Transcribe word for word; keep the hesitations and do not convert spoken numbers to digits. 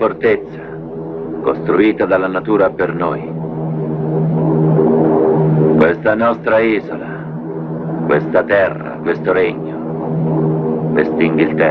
fortezza, costruita dalla natura per noi. Questa nostra isola, questa terra, questo regno, quest'Inghilterra.